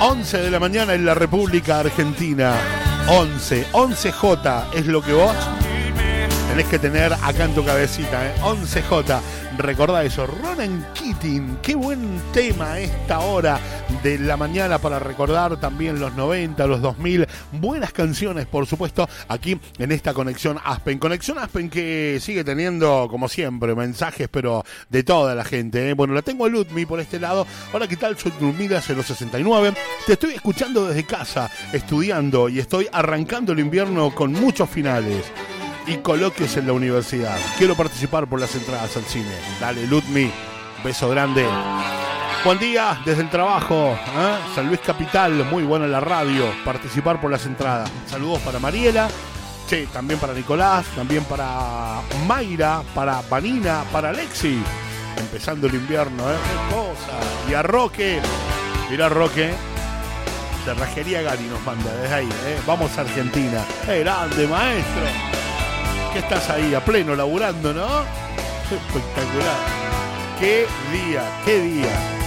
11 de la mañana en la República Argentina. 11J es lo que vos tenés que tener acá en tu cabecita, 11J. Recordá eso. Ronan Keating, qué buen tema esta hora de la mañana para recordar también los 90, los 2000. Buenas canciones, por supuesto, aquí en esta Conexión Aspen. Conexión Aspen que sigue teniendo, como siempre, mensajes, pero de toda la gente. Bueno, la tengo a Ludmi por este lado. Hola, ¿qué tal? Soy Ludmila 069. Te estoy escuchando desde casa, estudiando, y estoy arrancando el invierno con muchos finales y coloquios en la universidad. Quiero participar por las entradas al cine. Dale, Ludmi, beso grande. Buen día desde el trabajo, San Luis Capital, muy buena la radio. Participar por las entradas. Saludos para Mariela, sí, también para Nicolás, también para Mayra, para Vanina, para Alexi. Empezando el invierno, qué cosa. Y a Roque, mira Roque, de Rajería Gari nos manda desde ahí, Vamos a Argentina. Grande, maestro. Que estás ahí a pleno laburando, ¿no? Espectacular. Qué día, qué día.